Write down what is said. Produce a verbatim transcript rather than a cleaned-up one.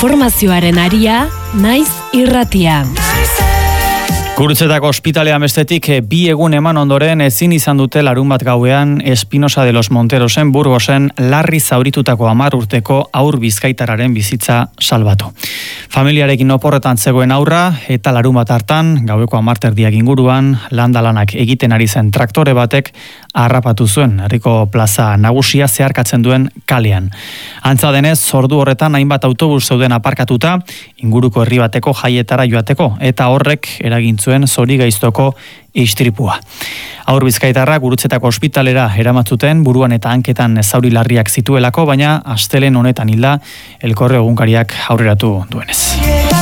Informazioaren aria, naiz irratia. Gurutzetako ospitalean bestetik bi egun eman ondoren ezin izan dute larunbat gauean Espinosa de los Monterosen Burgosen larri zauritutako hamar urteko haur bizkaitarraren bizitza salbatu. Familiarekin oporretan zegoen haurra eta larunbat hartan gaueko hamarterdiak inguruan landalanak egiten ari zen traktore batek harrapatu zuen herriko plaza nagusia zeharkatzen duen kalean. Antza denez, ordu horretan hainbat autobus zeuden aparkatuta inguruko herri bateko jaietara joateko eta horrek eragin zuen zorigaiztoko istripua. Haur bizkaitarra Gurutzetako ospitalera eramatzuten buruan eta hanketan zauri larriak zituelako, baina astelehen honetan hilda Elkorre egunkariak aurreratu duenez.